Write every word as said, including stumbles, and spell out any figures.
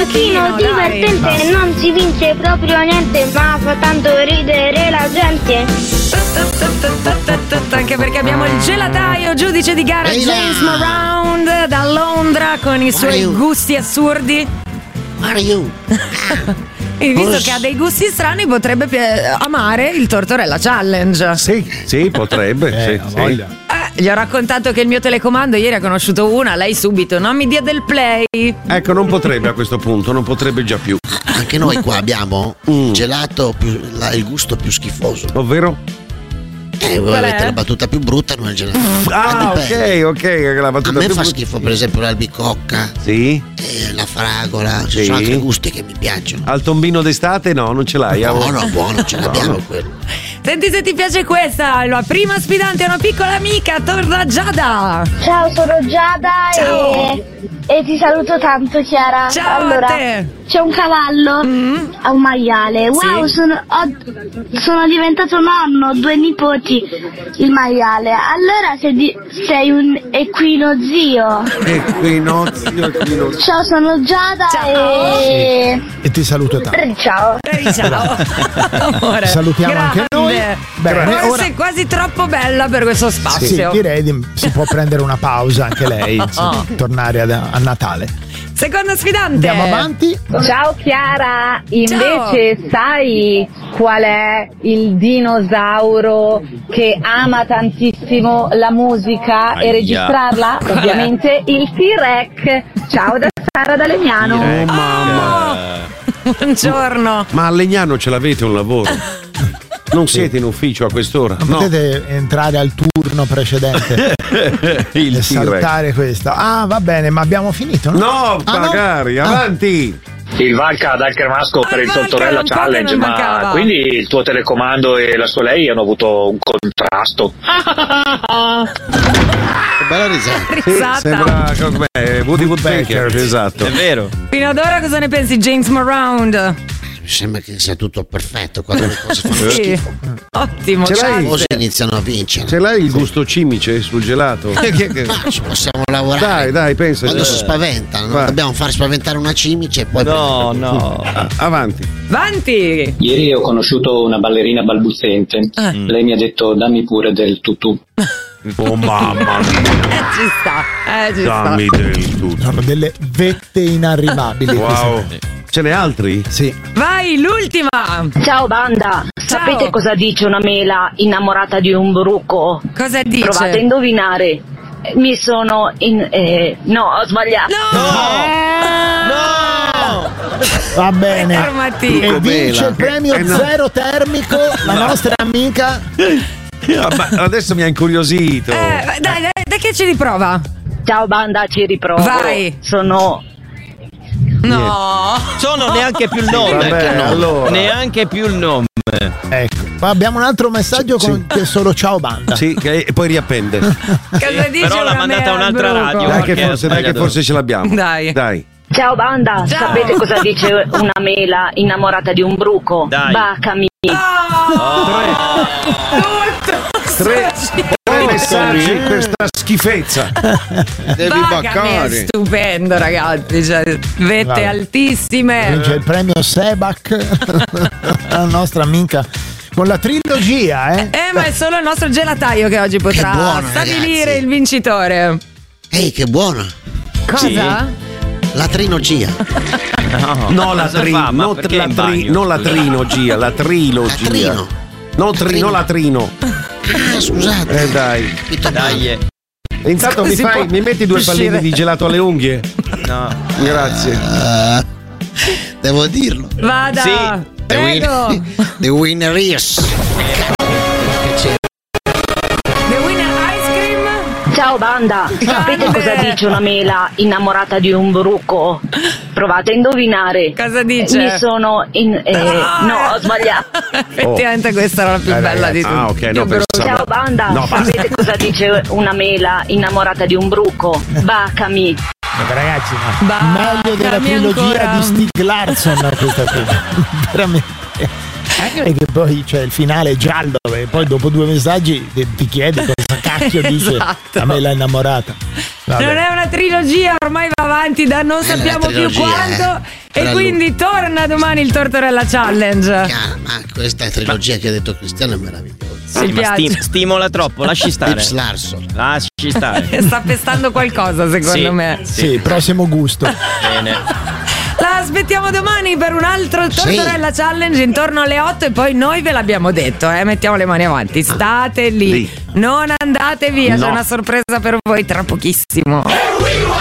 pochino divertente, dai. Non si vince proprio niente, ma fa tanto ridere la gente. Anche perché abbiamo il gelataio, giudice di gara James Maround da Londra con i suoi gusti assurdi. Mario. E visto che ha dei gusti strani, potrebbe amare il Tortorella Challenge. Sì, sì, potrebbe. Eh, sì, sì. sì. Eh, gli ho raccontato che il mio telecomando ieri ha conosciuto una, lei subito, non mi dia del play. Ecco, non potrebbe a questo punto, non potrebbe già più. Anche noi qua abbiamo mm. gelato più, la, il gusto più schifoso. Ovvero? Eh, voi avete la battuta più brutta, noi il gelato. Ah, ok, ok. La battuta a me più fa brutta. schifo, per esempio, l'albicocca. Sì. Eh, la fragola. Ci Sì. sono altri gusti che mi piacciono. Al tombino d'estate no, non ce l'hai. No, no, buono, ce l'abbiamo no. quello. Senti se ti piace questa, la prima sfidante è una piccola amica, torna Giada. Ciao, sono Giada e, e ti saluto tanto, Chiara. Ciao allora, a te. C'è un cavallo mm. a un maiale. Wow, sì. sono, ho, sono diventato nonno, ho due nipoti, il maiale. Allora sei, di, sei un equinozio. Equinozio, equinozio. Ciao, sono Giada Ciao. e... E ti saluto tanto. Ciao. Ehi, ciao. Amore. Salutiamo Grande. anche noi. Bene, Forse ora... è quasi troppo bella per questo spazio. Sì, direi di, si può prendere una pausa anche lei, Oh. tornare a, a Natale. Seconda sfidante. Andiamo avanti. Ciao Chiara, invece Ciao. sai qual è il dinosauro che ama tantissimo la musica Aia. e registrarla? Qual Ovviamente è? il T-Rex. Ciao da Sara da Legnano. Oh mamma. Buongiorno. Ma a Legnano ce l'avete un lavoro? Non sì. siete in ufficio a quest'ora? Non no. potete entrare al turno precedente il e saltare questa. Ah, va bene, ma abbiamo finito, no? No, ah, magari, no? avanti. Il Valca dal Cremasco ah, per il Tortorella Challenge, ma mancava. Quindi il tuo telecomando e la sua lei hanno avuto un contrasto. Che bella risata. risata. Sì, sembra come Woody Woodpecker, esatto. È vero. Fino ad ora cosa ne pensi, James Maround? Mi sembra che sia tutto perfetto quando le cose fanno sì. schifo. Ottimo. Ce l'hai? Le cose iniziano a vincere. Ce l'hai il gusto cimice sul gelato? Ma ci possiamo lavorare. Dai, dai, pensa. Quando si spaventano, non dobbiamo far spaventare una cimice e poi No, no. Ah, avanti. Avanti. Ieri ho conosciuto una ballerina balbuziente. Ah. Lei mi ha detto dammi pure del tutù. Oh mamma mia. Eh, ci sta. Eh, ci Dammi sta. del tutto. Sono delle vette inarrivabili. Wow. Ce n'è altri? Sì. Vai, l'ultima. Ciao banda, Ciao. sapete cosa dice una mela innamorata di un bruco? Cosa dice? Provate a indovinare. Mi sono in... Eh, no, ho sbagliato. No! No! Va bene. Fermati. E vince Mela. il premio Eh, no. zero termico la nostra amica. Ma adesso mi ha incuriosito. Eh, dai, dai, dai che ci riprova. Ciao banda, ci riprovo. Vai. Sono... No. Sono neanche più il nome. Vabbè, no. allora. Neanche più il nome. Ecco, ma abbiamo un altro messaggio Sì, con sì. che è solo ciao banda. Sì, che, e poi riappende. Cosa dice Però l'ha una mandata mela al un'altra bruco? radio. Dai che, perché forse, ha dai che sbagliato. forse ce l'abbiamo. Dai. Dai. Ciao banda, Ciao. sapete cosa dice una mela innamorata di un bruco? Dai. Bacami. Tre, tre messaggi per sta schifezza. devi Vagami è baccare. stupendo, ragazzi. Cioè, vette Vai. altissime. Vince il premio Sebac la nostra amica con la trilogia, eh? Eh, ma è solo il nostro gelataio che oggi potrà Che buono, stabilire ragazzi. il vincitore. Ehi, che buona. Cosa? La trilogia. No, No, la cosa tri, fa? Ma no, perché la in tri, bagno? non la trilogia, la trilogia. Latrino. No, tri, no, latrino. Ah, scusate. Eh dai. Capito male. Dai. E intanto mi, Si fai, può mi metti due uscire. pallini di gelato alle unghie? No. Grazie. Eh, devo dirlo. Vada. Sì. The, Prego. win- the winner is. The winner ice cream. Ciao banda, sapete Grande. cosa dice una mela innamorata di un bruco? Provate a indovinare. Cosa dice? Mi sono in... Eh, no, ho sbagliato. Effettivamente questa era la più Eh, bella di ragazzi. tutte. Ah, ok, no, Più pensavo- brutta. Ciao banda, No, sapete cosa dice una mela innamorata di un bruco? Bacami. Ragazzi, ma Bacami meglio della trilogia ancora. di Stieg Larsson questa qui. Veramente. E che poi c'è il finale giallo e poi dopo due messaggi ti, ti chiedi cosa cacchio dice. Esatto. A me l'ha innamorata. Vabbè. Non è una trilogia, ormai va avanti da non È sappiamo una più trilogia, quanto. eh. E Però quindi torna domani il Tortorella Challenge. Ah, ma questa trilogia che ha detto Cristiano è meravigliosa. Sì, ma piace. sti- stimola troppo, lasci stare. Ips Larson. Lasci stare. Sta pestando qualcosa, secondo Sì. me. Sì, prossimo gusto. Bene. La aspettiamo domani per un altro Tortorella Challenge intorno alle otto e poi noi ve l'abbiamo detto, eh, mettiamo le mani avanti. State lì, Lì. non andate via, No. c'è una sorpresa per voi tra pochissimo.